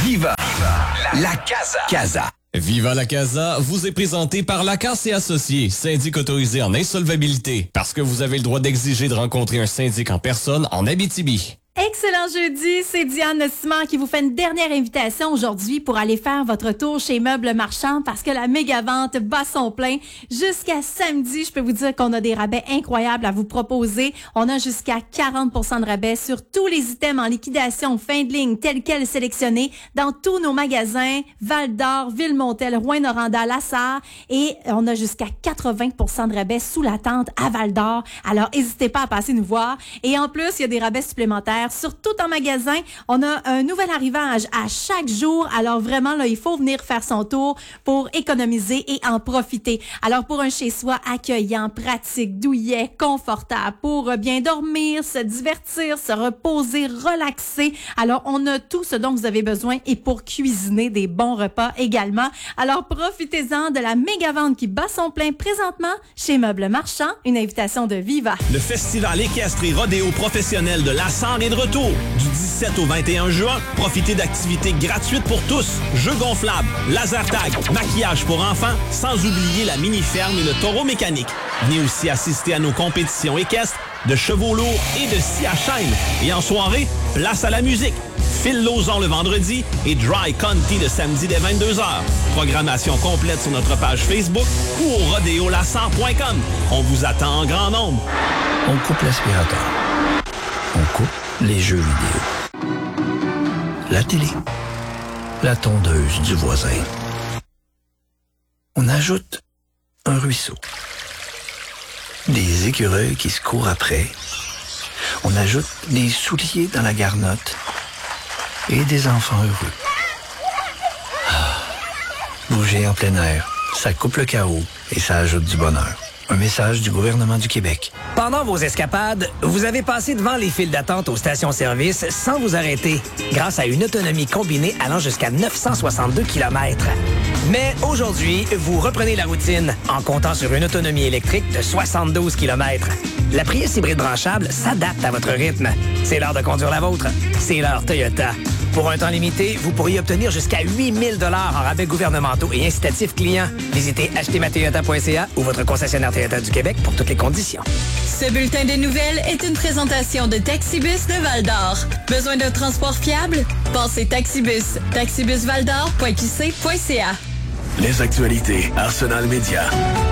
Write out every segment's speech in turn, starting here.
Viva la Casa. Viva la Casa vous est présenté par Lacasse et Associés, syndic autorisé en insolvabilité, parce que vous avez le droit d'exiger de rencontrer un syndic en personne en Abitibi. Excellent jeudi, c'est Diane Simard qui vous fait une dernière invitation aujourd'hui pour aller faire votre tour chez Meubles Marchand parce que la méga vente bat son plein. Jusqu'à samedi, je peux vous dire qu'on a des rabais incroyables à vous proposer. On a jusqu'à 40% de rabais sur tous les items en liquidation fin de ligne tels quels sélectionnés dans tous nos magasins, Val-d'Or, Ville-Montel, Rouyn-Noranda, Lassar et on a jusqu'à 80% de rabais sous la tente à Val-d'Or. Alors, n'hésitez pas à passer nous voir. Et en plus, il y a des rabais supplémentaires surtout en magasin. On a un nouvel arrivage à chaque jour. Alors vraiment, là, il faut venir faire son tour pour économiser et en profiter. Alors pour un chez-soi accueillant, pratique, douillet, confortable, pour bien dormir, se divertir, se reposer, relaxer. Alors on a tout ce dont vous avez besoin et pour cuisiner des bons repas également. Alors profitez-en de la méga vente qui bat son plein présentement chez Meubles Marchand. Une invitation de Viva. Le festival équestre et rodéo professionnel de Lassar est de retour. Du 17 au 21 juin, profitez d'activités gratuites pour tous. Jeux gonflables, laser tag, maquillage pour enfants, sans oublier la mini-ferme et le taureau mécanique. Venez aussi assister à nos compétitions équestres de chevaux lourds et de scie à chaîne. Et en soirée, place à la musique. Phil Lauzon le vendredi et Dry County le samedi dès 22h. Programmation complète sur notre page Facebook ou au rodéolassar.com. On vous attend en grand nombre. On coupe l'aspirateur. On coupe les jeux vidéo. La télé. La tondeuse du voisin. On ajoute un ruisseau. Des écureuils qui se courent après. On ajoute des souliers dans la garnotte. Et des enfants heureux. Bouger en plein air, ça coupe le chaos et ça ajoute du bonheur. Un message du gouvernement du Québec. Pendant vos escapades, vous avez passé devant les files d'attente aux stations-service sans vous arrêter, grâce à une autonomie combinée allant jusqu'à 962 km. Mais aujourd'hui, vous reprenez la routine en comptant sur une autonomie électrique de 72 km. La Prius hybride branchable s'adapte à votre rythme. C'est l'heure de conduire la vôtre. C'est l'heure Toyota. Pour un temps limité, vous pourriez obtenir jusqu'à 8 000 $ en rabais gouvernementaux et incitatifs clients. Visitez achetezmatoyota.ca ou votre concessionnaire Toyota du Québec pour toutes les conditions. Ce bulletin de nouvelles est une présentation de Taxibus de Val-d'Or. Besoin d'un transport fiable? Pensez Taxibus. taxibusvaldor.qc.ca. Les actualités Arsenal Média.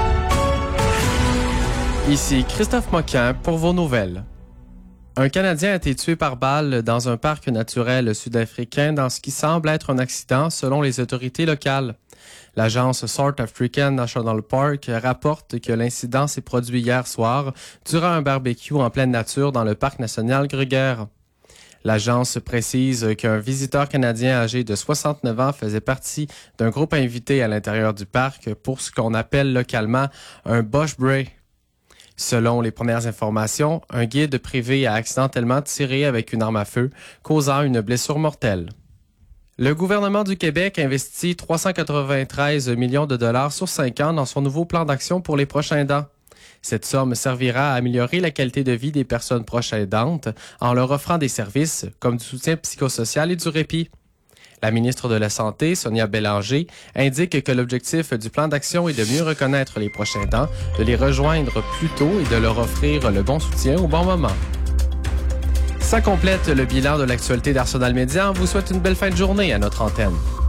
Ici Christophe Moquin pour vos nouvelles. Un Canadien a été tué par balle dans un parc naturel sud-africain dans ce qui semble être un accident selon les autorités locales. L'agence South African National Park rapporte que l'incident s'est produit hier soir durant un barbecue en pleine nature dans le parc national Kruger. L'agence précise qu'un visiteur canadien âgé de 69 ans faisait partie d'un groupe invité à l'intérieur du parc pour ce qu'on appelle localement un bush brae. Selon les premières informations, un guide privé a accidentellement tiré avec une arme à feu, causant une blessure mortelle. Le gouvernement du Québec investit 393 millions de dollars sur 5 ans dans son nouveau plan d'action pour les proches aidants. Cette somme servira à améliorer la qualité de vie des personnes proches aidantes en leur offrant des services comme du soutien psychosocial et du répit. La ministre de la Santé, Sonia Bélanger, indique que l'objectif du plan d'action est de mieux reconnaître les proches aidants, de les rejoindre plus tôt et de leur offrir le bon soutien au bon moment. Ça complète le bilan de l'actualité d'Arsenal Média. On vous souhaite une belle fin de journée à notre antenne.